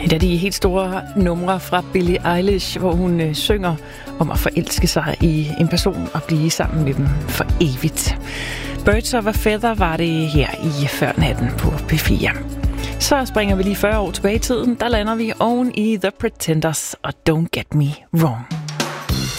Et af de helt store numre fra Billie Eilish, hvor hun synger om at forelske sig i en person og blive sammen med dem for evigt. Birds of a Feather var det her i Førnatten på P4. Så springer vi lige 40 år tilbage i tiden. Der lander vi oven i The Pretenders og Don't Get Me Wrong.